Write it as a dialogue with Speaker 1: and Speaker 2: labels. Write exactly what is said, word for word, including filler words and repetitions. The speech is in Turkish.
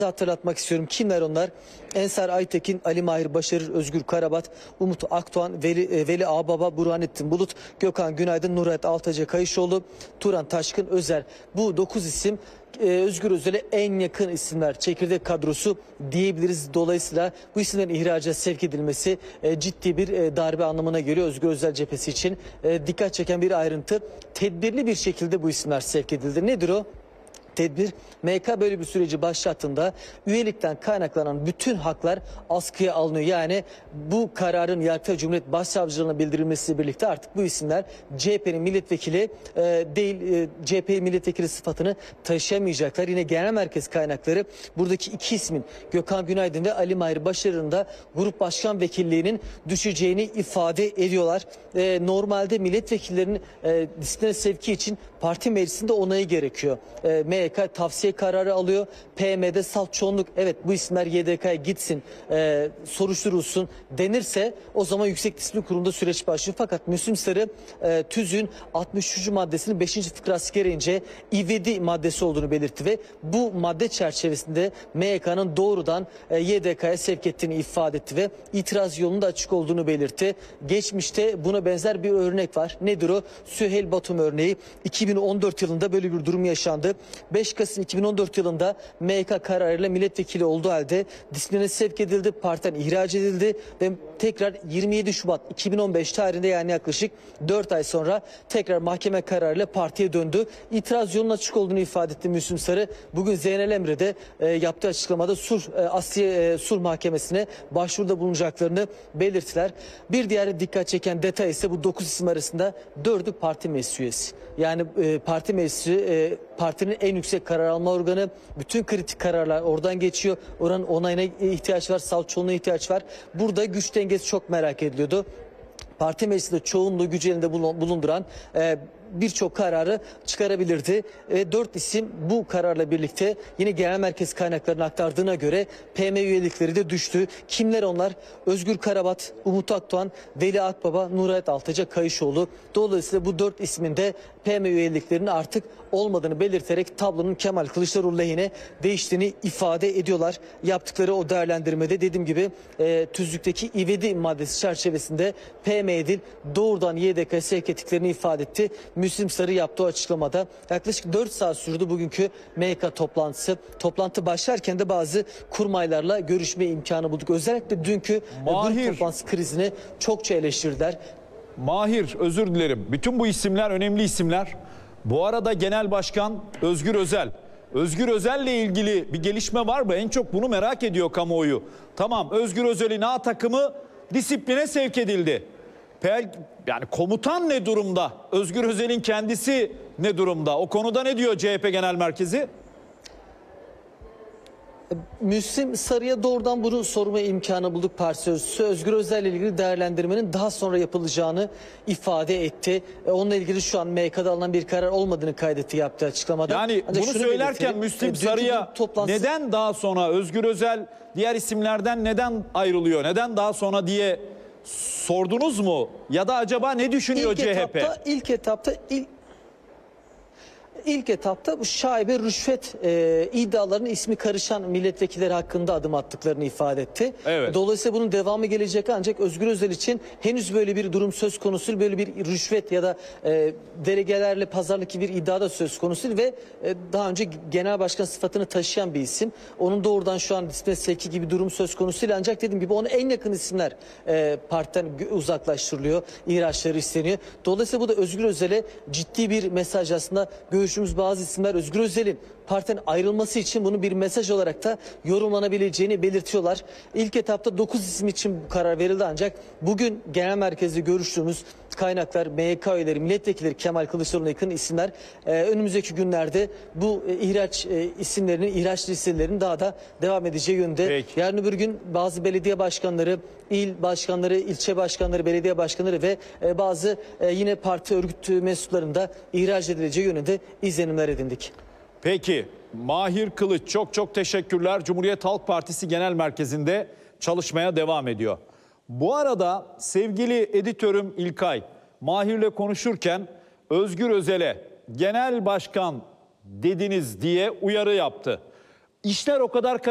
Speaker 1: hatırlatmak istiyorum. Kimler onlar? Ensar Aytekin, Ali Mahir Başarır, Özgür Karabat, Umut Akdoğan, Veli, Veli Ağbaba, Burhanettin Bulut, Gökhan Günaydın, Nuret Altaca Kayışoğlu, Turan Taşkın Özer. Bu dokuz isim e, Özgür Özel'e en yakın isimler. Çekirdek kadrosu diyebiliriz. Dolayısıyla bu isimlerin ihraca sevk edilmesi e, ciddi bir e, darbe anlamına geliyor Özgür Özel cephesi için. E, dikkat çeken bir ayrıntı. Tedbirli bir şekilde bu isimler sevk edildi. Nedir o? Tedbir, M K böyle bir süreci başlattığında üyelikten kaynaklanan bütün haklar askıya alınıyor. Yani bu kararın Yargıtay Cumhuriyet Başsavcılığına bildirilmesiyle birlikte artık bu isimler C H P'nin milletvekili e, değil, e, C H P milletvekili sıfatını taşıyamayacaklar. Yine genel merkez kaynakları buradaki iki ismin, Gökhan Günaydın ve Ali Mahir Başarır'ın da grup başkan vekilliğinin düşeceğini ifade ediyorlar. E, normalde milletvekillerinin e, disipline sevki için parti meclisinde onayı gerekiyor. E, M Y K tavsiye kararı alıyor. P M'de salt çoğunluk evet bu isimler Y D K'ya gitsin, e, soruşturulsun denirse o zaman Yüksek Disiplin Kurulu'nda süreç başlıyor. Fakat Müslüm Sarı e, tüzüğün altmış üçüncü maddesinin beşinci fıkrası gereğince ivedi maddesi olduğunu belirtti ve bu madde çerçevesinde M Y K'nın doğrudan e, Y D K'ya sevk ettiğini ifade etti ve itiraz yolunda açık olduğunu belirtti. Geçmişte buna benzer bir örnek var. Nedir o? Süheyl Batum örneği. iki bin on dört yılında böyle bir durum yaşandı. beş Kasım iki bin on dört yılında M Y K kararıyla milletvekili olduğu halde disipline sevk edildi, partiden ihraç edildi ve tekrar yirmi yedi Şubat iki bin on beş tarihinde, yani yaklaşık dört ay sonra tekrar mahkeme kararıyla partiye döndü. İtiraz yolunun açık olduğunu ifade etti Müslüm Sarı. Bugün Zeynel Emre'de e, yaptığı açıklamada Sulh e, Asliye e, Sulh Mahkemesi'ne başvuruda bulunacaklarını belirttiler. Bir diğer dikkat çeken detay ise bu dokuz isim arasında dördü parti meclis üyesi. Yani e, parti meclisi e, partinin en yüksek karar alma organı. Bütün kritik kararlar oradan geçiyor. Oranın onayına ihtiyaç var, salt çoğunluğa ihtiyaç var. Burada güç dengesi çok merak ediliyordu. Parti meclisinde çoğunluğu gücü elinde bulunduran e, birçok kararı çıkarabilirdi. E, dört isim bu kararla birlikte yine genel merkez kaynaklarının aktardığına göre P M üyelikleri de düştü. Kimler onlar? Özgür Karabat, Umut Akdoğan, Veli Akbaba, Nuret Altaca Kayışoğlu. Dolayısıyla bu dört ismin de P M üyeliklerinin artık olmadığını belirterek tablonun Kemal Kılıçdaroğlu lehine değiştiğini ifade ediyorlar. Yaptıkları o değerlendirmede dediğim gibi e, tüzükteki ivedi maddesi çerçevesinde P M değil doğrudan Y D K'ya sevk ettiklerini ifade etti. Müslüm Sarı yaptığı açıklamada yaklaşık dört saat sürdü bugünkü M Y K toplantısı. Toplantı başlarken de bazı kurmaylarla görüşme imkanı bulduk. Özellikle dünkü grup toplantısı krizini çokça eleştirdiler.
Speaker 2: Mahir, özür dilerim. Bütün bu isimler önemli isimler. Bu arada Genel Başkan Özgür Özel. Özgür Özel'le ilgili bir gelişme var mı? En çok bunu merak ediyor kamuoyu. Tamam, Özgür Özel'in A takımı disipline sevk edildi. Yani komutan ne durumda? Özgür Özel'in kendisi ne durumda? O konuda ne diyor C H P Genel Merkezi?
Speaker 1: Müslüm Sarı'ya doğrudan bunu sorma imkanı bulduk parti sözcüsü. Özgür Özel ile ilgili değerlendirmenin daha sonra yapılacağını ifade etti. Onunla ilgili şu an M Y K'da alınan bir karar olmadığını kaydetti yaptığı açıklamada.
Speaker 2: Yani
Speaker 1: ancak
Speaker 2: bunu söylerken Müslüm Sarı'ya toplantısı... neden daha sonra Özgür Özel diğer isimlerden neden ayrılıyor? Neden daha sonra diye sordunuz mu? Ya da acaba ne düşünüyor
Speaker 1: ilk
Speaker 2: C H P?
Speaker 1: Etapta, ilk etapta ilk İlk etapta bu şaibe rüşvet e, iddialarının ismi karışan milletvekilleri hakkında adım attıklarını ifade etti.
Speaker 2: Evet.
Speaker 1: Dolayısıyla bunun devamı gelecek ancak Özgür Özel için henüz böyle bir durum söz konusu, böyle bir rüşvet ya da e, delegelerle pazarlık gibi bir iddia da söz konusu değil ve e, daha önce genel başkan sıfatını taşıyan bir isim. Onun doğrudan şu an disipline sevki gibi durum söz konusu değil ancak dediğim gibi ona en yakın isimler e, partiden uzaklaştırılıyor, ihraçları isteniyor. Dolayısıyla bu da Özgür Özel'e ciddi bir mesaj aslında. Görüşümüz bazı isimler Özgür Özel'in partiden ayrılması için bunu bir mesaj olarak da yorumlanabileceğini belirtiyorlar. İlk etapta dokuz isim için bu karar verildi ancak bugün genel merkezde görüştüğümüz kaynaklar, M Y K üyeleri, milletvekilleri Kemal Kılıçdaroğlu'na yakın isimler e, önümüzdeki günlerde bu e, ihraç e, isimlerinin, ihraç listelerinin daha da devam edeceği yönde.
Speaker 2: Peki.
Speaker 1: Yarın öbür gün bazı belediye başkanları, il başkanları, ilçe başkanları, belediye başkanları ve e, bazı e, yine parti örgüt mensuplarında ihraç edileceği yönünde izlenimler edindik.
Speaker 2: Peki, Mahir Kılıç çok çok teşekkürler. Cumhuriyet Halk Partisi Genel Merkezi'nde çalışmaya devam ediyor. Bu arada sevgili editörüm İlkay, Mahir'le konuşurken Özgür Özel'e genel başkan dediniz diye uyarı yaptı. İşler o kadar